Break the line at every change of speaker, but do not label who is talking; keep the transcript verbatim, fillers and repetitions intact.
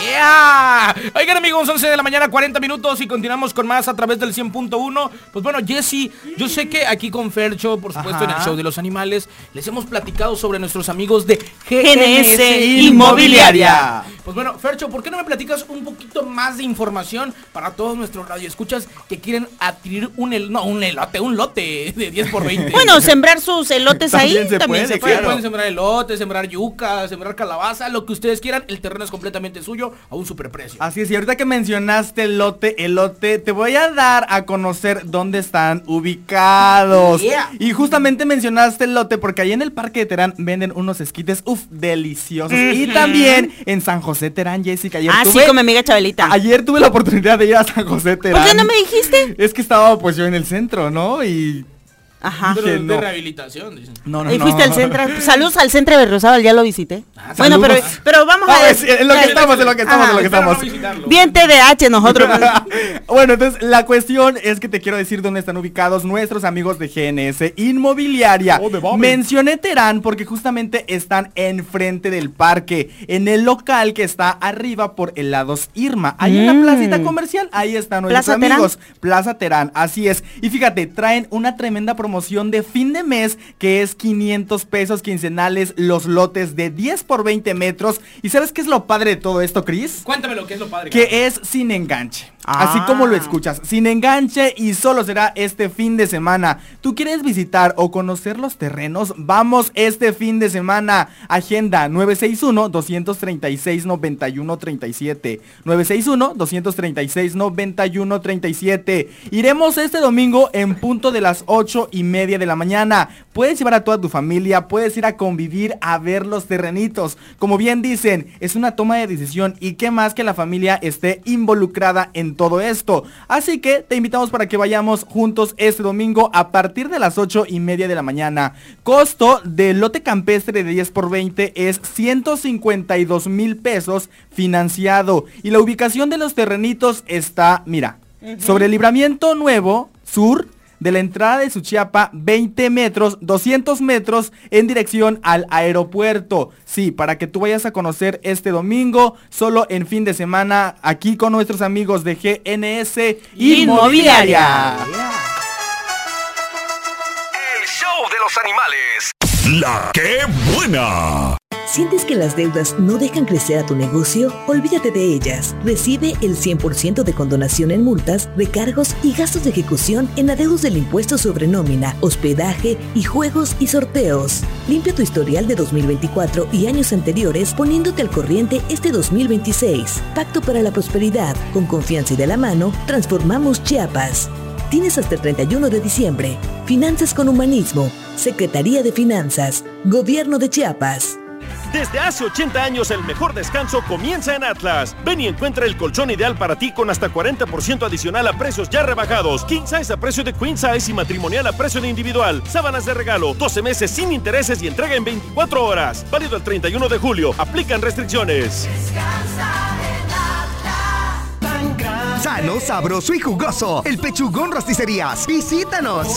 Yeah. Oigan, amigos, once de la mañana, cuarenta minutos y continuamos con más a través del cien punto uno. Pues bueno, Jessy, yo sé que aquí con Fercho, por supuesto, Ajá. en el show de los animales, les hemos platicado sobre nuestros amigos de G N S Inmobiliaria. Pues bueno, Fercho, ¿por qué no me platicas un poquito más de información para todos nuestros radioescuchas que quieren adquirir un el, no, un elote, un lote de diez por veinte?
Bueno, sembrar sus elotes
también
ahí
se
también
puede,
se puede.
Claro. Pueden sembrar elote, sembrar yuca, sembrar calabaza, lo que ustedes quieran. El terreno es completamente suyo a un superprecio.
Así es, y ahorita que mencionaste elote, elote, te voy a dar a conocer dónde están ubicados. Yeah. Y justamente mencionaste elote porque ahí en el Parque de Terán venden unos esquites, uff, deliciosos. Mm-hmm. Y también en San José Terán, Jessica. Ayer
ah,
tuve,
sí, con mi amiga Chabelita.
Ayer tuve la oportunidad de ir a San José Terán.
¿Por qué no me dijiste?
Es que estaba pues yo en el centro, ¿no? Y...
Ajá.
Pero de
no.
rehabilitación, dicen.
No, no,
¿Y
no.
fuiste al centro? Saludos al centro de Berriozábal, ya lo visité.
Ah,
bueno, pero, pero vamos a ver.
Es, en lo que estamos, en lo que estamos, en lo que estamos.
Bien T D A H nosotros.
Bueno, entonces la cuestión es que te quiero decir dónde están ubicados nuestros amigos de G N S Inmobiliaria. Oh, mencioné Terán porque justamente están enfrente del parque, en el local que está arriba por helados Irma. Ahí mm. en la placita comercial, ahí están nuestros
Plaza
amigos.
Terán.
Plaza Terán, así es. Y fíjate, traen una tremenda promoción de fin de mes que es quinientos pesos quincenales los lotes de diez por veinte metros. ¿Y sabes qué es lo padre de todo esto, Cris?
Cuéntame lo que es lo padre.
Que claro. es sin enganche. Ah. Así como lo escuchas, sin enganche y solo será este fin de semana. ¿Tú quieres visitar o conocer los terrenos? Vamos este fin de semana. Agenda nueve seis uno, dos tres seis, nueve uno tres siete. nueve seis uno, dos tres seis, nueve uno tres siete. Iremos este domingo en punto de las ocho y media de la mañana. Puedes llevar a toda tu familia, puedes ir a convivir, a ver los terrenitos. Como bien dicen, es una toma de decisión y qué más que la familia esté involucrada en todo esto. Así que te invitamos para que vayamos juntos este domingo a partir de las ocho y media de la mañana. Costo del lote campestre de diez por veinte es ciento cincuenta y dos mil pesos financiado. Y la ubicación de los terrenitos está, mira, uh-huh. sobre el Libramiento Nuevo Sur de la entrada de Suchiapa, veinte metros, doscientos metros en dirección al aeropuerto. Sí, para que tú vayas a conocer este domingo, solo en fin de semana, aquí con nuestros amigos de G N S Inmobiliaria.
El show de los animales. La que buena.
¿Sientes que las deudas no dejan crecer a tu negocio? Olvídate de ellas. Recibe el cien por ciento de condonación en multas, recargos y gastos de ejecución en adeudos del impuesto sobre nómina, hospedaje y juegos y sorteos. Limpia tu historial de dos mil veinticuatro y años anteriores poniéndote al corriente este dos mil veintiséis. Pacto para la prosperidad. Con confianza y de la mano, transformamos Chiapas. Tienes hasta el treinta y uno de diciembre. Finanzas con humanismo. Secretaría de Finanzas. Gobierno de Chiapas.
Desde hace ochenta años el mejor descanso comienza en Atlas. Ven y encuentra el colchón ideal para ti con hasta cuarenta por ciento adicional a precios ya rebajados. King size a precio de queen size y matrimonial a precio de individual. Sábanas de regalo, doce meses sin intereses y entrega en veinticuatro horas. Válido el treinta y uno de julio. Aplican restricciones.
Descansa en Atlas.
Sano, sabroso y jugoso. El Pechugón Rosticerías. Visítanos.